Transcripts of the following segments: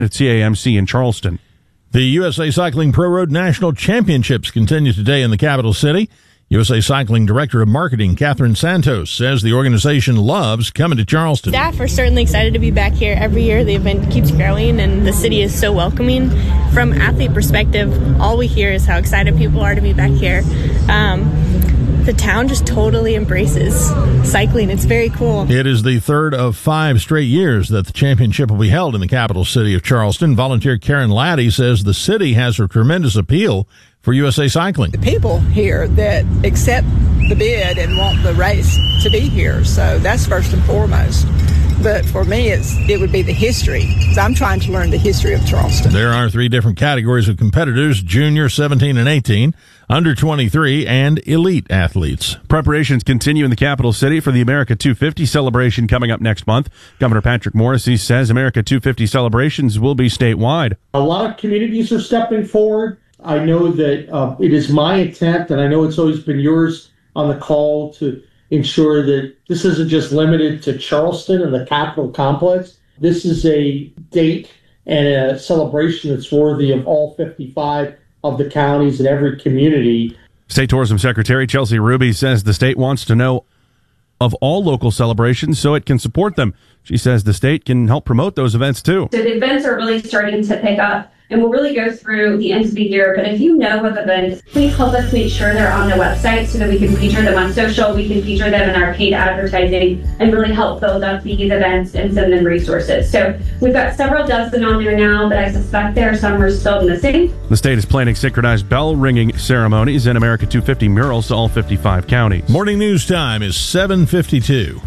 at CAMC in Charleston. The USA Cycling Pro Road National Championships continue today in the capital city. USA Cycling Director of Marketing, Catherine Santos, says the organization loves coming to Charleston. Staff are certainly excited to be back here every year. The event keeps growing, and the city is so welcoming. From athlete perspective, all we hear is how excited people are to be back here. The town just totally embraces cycling. It's very cool. It is the third of 5 straight years that the championship will be held in the capital city of Charleston. Volunteer Karen Laddie says the city has a tremendous appeal for USA Cycling. The people here that accept the bid and want the race to be here, so that's first and foremost. But for me, it would be the history. I'm trying to learn the history of Charleston. There are 3 different categories of competitors: junior, 17 and 18, under 23, and elite athletes. Preparations continue in the capital city for the America 250 celebration coming up next month. Governor Patrick Morrisey says America 250 celebrations will be statewide. A lot of communities are stepping forward. I know that it is my intent, and I know it's always been yours on the call, to ensure that this isn't just limited to Charleston and the Capitol complex. This is a date and a celebration that's worthy of all 55 of the counties and every community. State Tourism Secretary Chelsea Ruby says the state wants to know of all local celebrations so it can support them. She says the state can help promote those events too. So the events are really starting to pick up, and we'll really go through the end of the year. But if you know of events, please help us make sure they're on the website so that we can feature them on social, we can feature them in our paid advertising, and really help build up these events and send them resources. So we've got several dozen on there now, but I suspect there are some we're still missing. The state is planning synchronized bell ringing ceremonies and America 250 murals to all 55 counties. Morning news time is 7:52.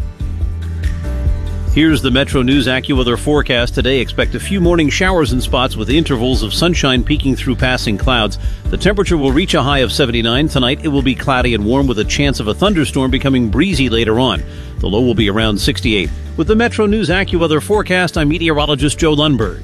Here's the Metro News AccuWeather forecast. Today, expect a few morning showers in spots with intervals of sunshine peeking through passing clouds. The temperature will reach a high of 79. Tonight, it will be cloudy and warm with a chance of a thunderstorm becoming breezy later on. The low will be around 68. With the Metro News AccuWeather forecast, I'm meteorologist Joe Lundberg.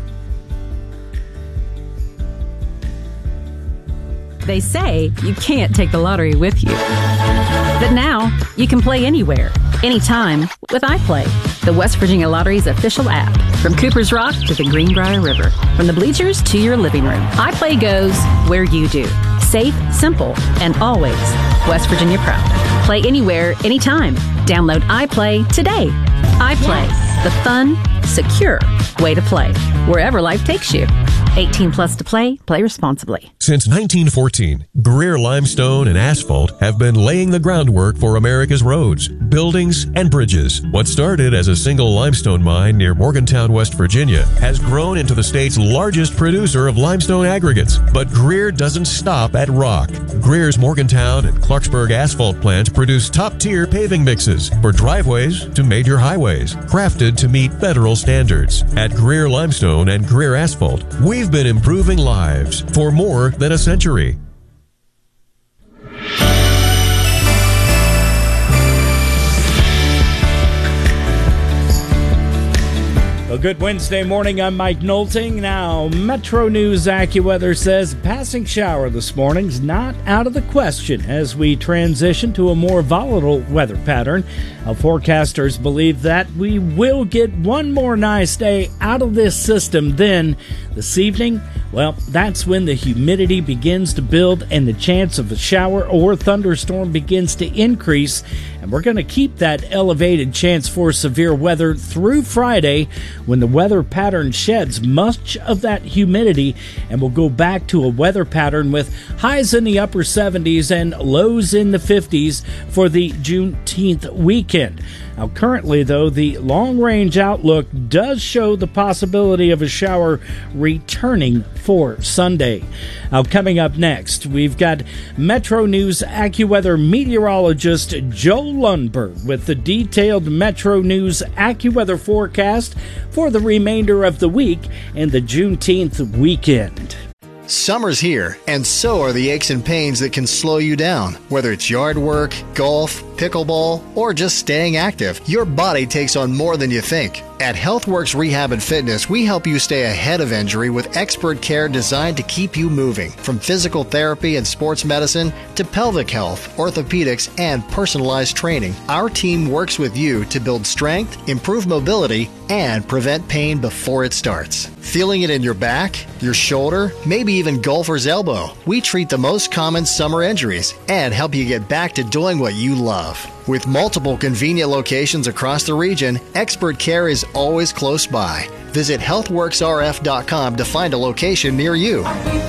They say you can't take the lottery with you. But now, you can play anywhere, anytime with iPlay, the West Virginia Lottery's official app. From Cooper's Rock to the Greenbrier River, from the bleachers to your living room, iPlay goes where you do. Safe, simple, and always West Virginia proud. Play anywhere, anytime. Download iPlay today. iPlay, the fun, secure way to play, wherever life takes you. 18 plus to play. Play responsibly. Since 1914, Greer Limestone and Asphalt have been laying the groundwork for America's roads, buildings, and bridges. What started as a single limestone mine near Morgantown, West Virginia, has grown into the state's largest producer of limestone aggregates. But Greer doesn't stop at rock. Greer's Morgantown and Clarksburg asphalt plants produce top-tier paving mixes for driveways to major highways, crafted to meet federal standards. At Greer Limestone and Greer Asphalt, we've been improving lives for more than a century. Well, good Wednesday morning. I'm Mike Nolting. Now, Metro News AccuWeather says passing shower this morning's not out of the question as we transition to a more volatile weather pattern. Our forecasters believe that we will get one more nice day out of this system. Then, this evening, well, that's when the humidity begins to build and the chance of a shower or thunderstorm begins to increase. And we're going to keep that elevated chance for severe weather through Friday, when the weather pattern sheds much of that humidity and will go back to a weather pattern with highs in the upper 70s and lows in the 50s for the Juneteenth weekend. Now, currently, though, the long-range outlook does show the possibility of a shower returning for Sunday. Now, coming up next, we've got Metro News AccuWeather meteorologist Joe Lundberg with the detailed Metro News AccuWeather forecast for the remainder of the week and the Juneteenth weekend. Summer's here, and so are the aches and pains that can slow you down. Whether it's yard work, golf, pickleball, or just staying active, your body takes on more than you think. At HealthWorks Rehab and Fitness, we help you stay ahead of injury with expert care designed to keep you moving. From physical therapy and sports medicine to pelvic health, orthopedics, and personalized training, our team works with you to build strength, improve mobility, and prevent pain before it starts. Feeling it in your back, your shoulder, maybe even golfer's elbow? We treat the most common summer injuries and help you get back to doing what you love. With multiple convenient locations across the region, expert care is always close by. Visit healthworksrf.com to find a location near you.